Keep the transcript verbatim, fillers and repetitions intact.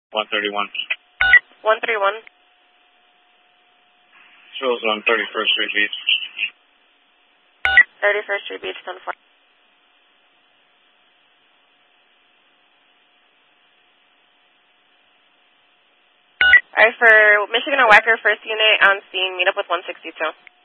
one thirty-one. one thirty-one. Shows on thirty-first Street Beach. thirty-first Street Beach, ten four. Alright, for Michigan and Wacker, first unit on scene, meet up with one sixty-two.